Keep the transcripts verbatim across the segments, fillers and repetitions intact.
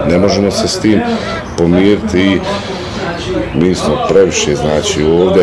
Ne možemo se s tim pomiriti i mi smo previše, znači ovdje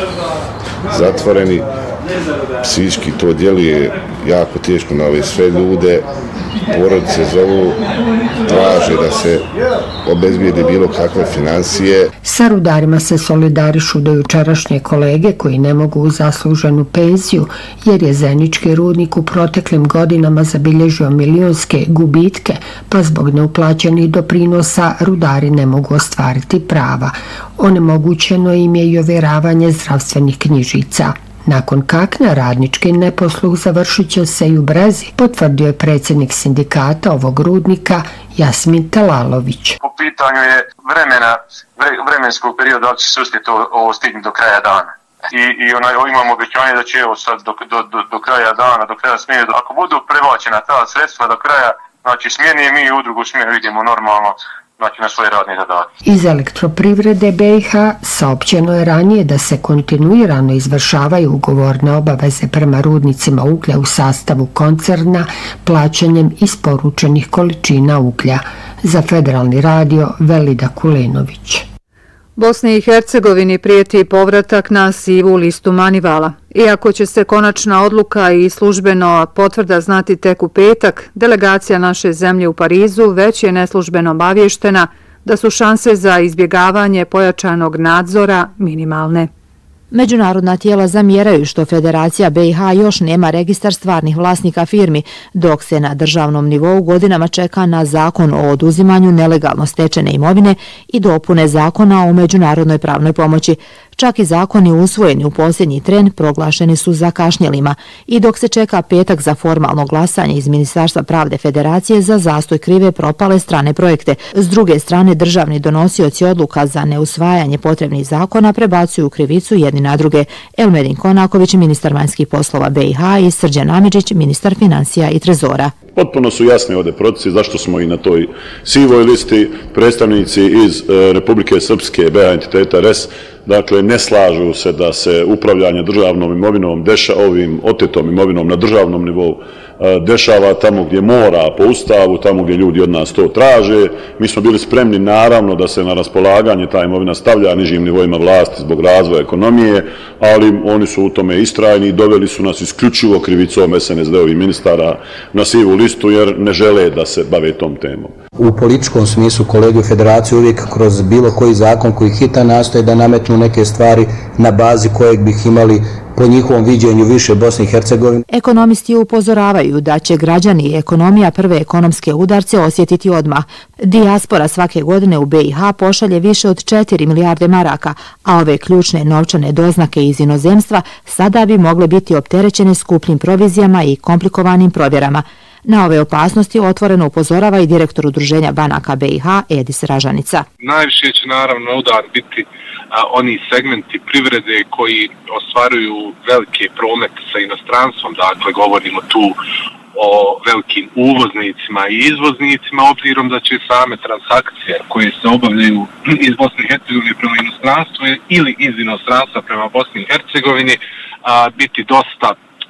zatvoreni, psihički to djeluje jako teško na ove sve ljude, porodice zovu, traže da se obezbijedi bilo kakve financije. Sa rudarima se solidarišu do jučerašnje kolege koji ne mogu u zasluženu penziju jer je Zenički rudnik u proteklim godinama zabilježio milionske gubitke, pa zbog neuplaćenih doprinosa rudari ne mogu ostvariti prava. Onemogućeno im je i ovjeravanje zdravstvenih knjižica. Nakon kakna radnički neposluh završit će se i u Brezi, potvrdio je predsjednik sindikata ovog rudnika Jasmin Telalović. Po pitanju je vremena, vremenskog perioda da će se uspjeti ovo stignuti do kraja dana. I, i onaj, imamo obećanje da će evo sad do, do, do, do kraja dana, do kraja smjene, ako budu prebačena ta sredstva do kraja, znači smjene mi u drugu smjenu idemo normalno, znači na svoje radne zadatke. Iz elektroprivrede B i H saopćeno je ranije da se kontinuirano izvršavaju ugovorne obaveze prema rudnicima uglja u sastavu koncerna plaćanjem isporučenih količina uglja. Za Federalni radio Velida Kulenović. Bosni i Hercegovini prijeti povratak na sivu listu Manivala. Iako će se konačna odluka i službeno potvrda znati tek u petak, delegacija naše zemlje u Parizu već je neslužbeno obavještena da su šanse za izbjegavanje pojačanog nadzora minimalne. Međunarodna tijela zamjeraju što Federacija B i H još nema registar stvarnih vlasnika firmi, dok se na državnom nivou godinama čeka na zakon o oduzimanju nelegalno stečene imovine i dopune zakona o međunarodnoj pravnoj pomoći. Čak i zakoni usvojeni u posljednji tren proglašeni su zakašnjelima i dok se čeka petak za formalno glasanje iz Ministarstva pravde Federacije za zastoj krive propale strane projekte. S druge strane, državni donosioci odluka za neusvajanje potrebnih zakona prebacuju krivicu jedni na druge. Elmedin Konaković, ministar vanjskih poslova B i H i Srđan Amidžić, ministar financija i trezora. Potpuno su jasni ovdje procesi zašto smo i na toj sivoj listi. Predstavnici iz Republike Srpske, B i H entiteta R E S, dakle ne slažu se da se upravljanje državnom imovinom, deša ovim otetom imovinom na državnom nivou dešava tamo gdje mora po ustavu, tamo gdje ljudi od nas to traže. Mi smo bili spremni naravno da se na raspolaganje ta imovina stavlja nižim nivoima vlasti zbog razvoja ekonomije, ali oni su u tome istrajni i doveli su nas isključivo krivicom S N S D-ovih ministara na sivu listu jer ne žele da se bave tom temom. U političkom smislu kolege u Federaciji uvijek kroz bilo koji zakon koji hitan nastoje da nametnu neke stvari na bazi kojeg bih imali po njihovom viđenju više Bosne i Hercegovine. Ekonomisti upozoravaju da će građani i ekonomija prve ekonomske udarce osjetiti odmah. Dijaspora svake godine u B i H pošalje više od četiri milijarde maraka, a ove ključne novčane doznake iz inozemstva sada bi mogle biti opterećene skupljim provizijama i komplikovanim provjerama. Na ove opasnosti otvoreno upozorava i direktor Udruženja banaka B i H Edis Ražanica. Najviše će naravno udar biti a, oni segmenti privrede koji ostvaruju velike promete sa inostranstvom, dakle govorimo tu o velikim uvoznicima i izvoznicima, obzirom da će same transakcije koje se obavljaju iz Bosne i Hercegovine prema inostranstvu ili iz inostranstva prema Bosni i Hercegovini a, biti dosta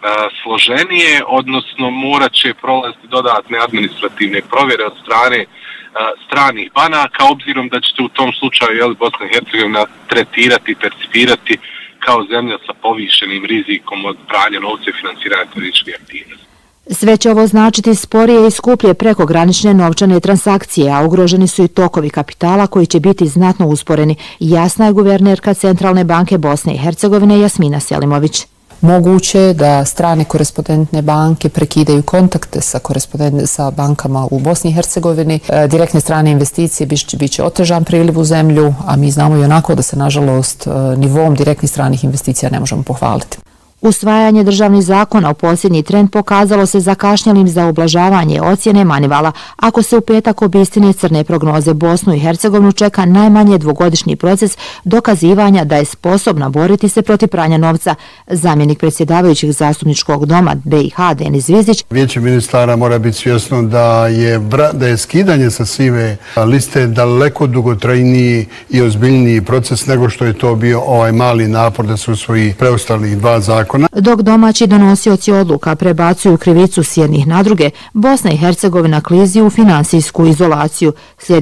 složenije, odnosno morat će prolaziti dodatne administrativne provjere od strane uh, stranih banaka, obzirom da ćete u tom slučaju jel, Bosna i Hercegovina tretirati i percipirati kao zemlja sa povišenim rizikom od pranja novca i financiranja terorističkih aktivnosti. Sve će ovo značiti sporije i skuplje prekogranične novčane transakcije, a ugroženi su i tokovi kapitala koji će biti znatno usporeni. Jasna je guvernerka Centralne banke Bosne i Hercegovine Jasmina Selimović. Moguće je da strane korespondentne banke prekidaju kontakte sa, sa bankama u Bosni i Hercegovini. E, direktne strane investicije biće, biće otežan priliv u zemlju, a mi znamo i onako da se, nažalost, nivom direktnih stranih investicija ne možemo pohvaliti. Usvajanje državnih zakona u posljednji trend pokazalo se zakašnjelim za ublažavanje ocjene Manivala. Ako se u petak obistine crne prognoze, Bosnu i Hercegovinu čeka najmanje dvogodišnji proces dokazivanja da je sposobna boriti se protiv pranja novca. Zamjenik predsjedavajućeg zastupničkog doma B i H Denis Zvizdić. Vijeće ministara mora biti svjesno da je, da je skidanje sa sive liste daleko dugotrajniji i ozbiljniji proces nego što je to bio ovaj mali napor da se usvoji preostalih dva zakona. Dok domaći donosioci odluka prebacuju krivicu s jednih na druge, Bosna i Hercegovina klizi u finansijsku izolaciju.